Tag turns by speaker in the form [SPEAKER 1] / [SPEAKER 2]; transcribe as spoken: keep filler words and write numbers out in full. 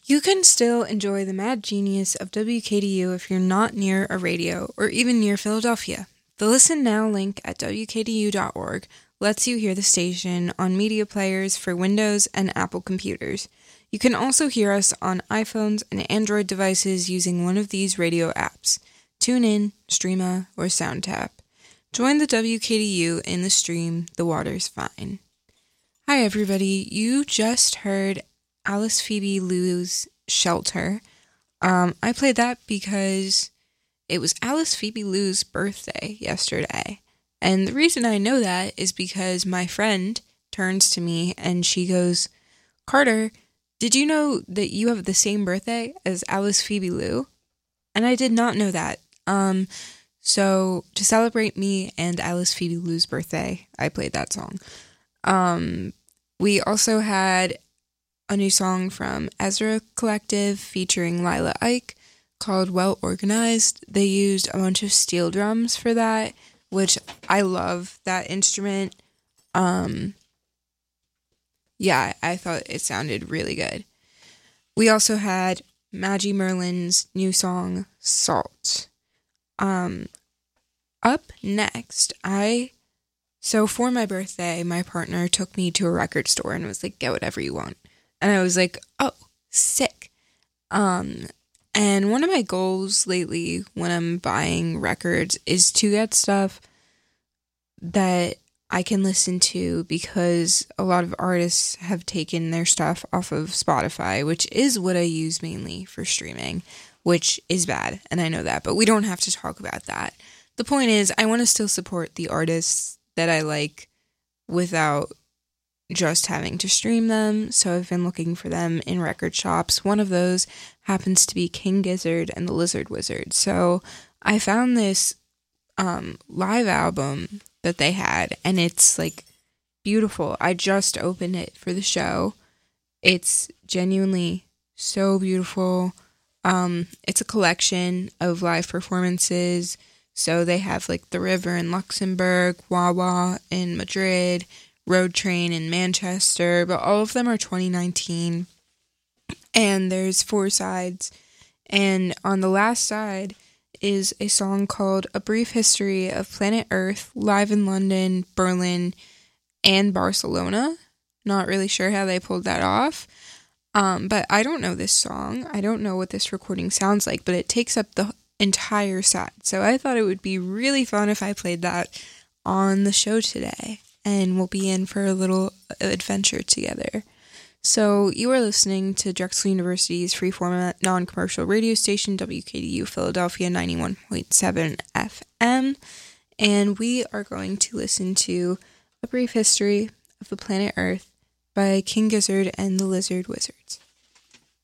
[SPEAKER 1] You can still enjoy the mad genius of W K D U if you're not near a radio or even near Philadelphia. The Listen Now link at W K D U dot org lets you hear the station on media players for Windows and Apple computers. You can also hear us on iPhones and Android devices using one of these radio apps: TuneIn, Streema, or SoundTap. Join the W K D U in the stream. The water's fine. Hi everybody, you just heard Alice Phoebe Lou's Shelter. Um, I played that because it was Alice Phoebe Lou's birthday yesterday. And the reason I know that is because my friend turns to me and she goes, "Carter, did you know that you have the same birthday as Alice Phoebe Lou?" And I did not know that. Um, so to celebrate me and Alice Phoebe Lou's birthday, I played that song. Um, we also had a new song from Ezra Collective featuring Lila Ike called Well Organized. They used a bunch of steel drums for that, which I love that instrument. Um, yeah, I thought it sounded really good. We also had Maggie Merlin's new song, Salt. Um, up next, I... So for my birthday, my partner took me to a record store and was like, "Get whatever you want." And I was like, "Oh, sick." Um, and one of my goals lately when I'm buying records is to get stuff that I can listen to, because a lot of artists have taken their stuff off of Spotify, which is what I use mainly for streaming, which is bad, and I know that, but we don't have to talk about that. The point is, I want to still support the artists that I like without just having to stream them, so I've been looking for them in record shops. One of those happens to be King Gizzard and the Lizard Wizard. So I found this um, live album that they had, and it's like beautiful. I just opened it for the show. It's genuinely so beautiful. Um, it's a collection of live performances. So they have like The River in Luxembourg, Wawa in Madrid, Road Train in Manchester, but all of them are twenty nineteen, and there's four sides, and on the last side is a song called A Brief History of Planet Earth, live in London, Berlin, and Barcelona. Not really sure how they pulled that off, um, but I don't know this song. I don't know what this recording sounds like, but it takes up the entire side, so I thought it would be really fun if I played that on the show today, and we'll be in for a little adventure together. So you are listening to Drexel University's free-format non-commercial radio station, W K D U Philadelphia ninety-one point seven F M, and we are going to listen to A Brief History of the Planet Earth by King Gizzard and the Lizard Wizards.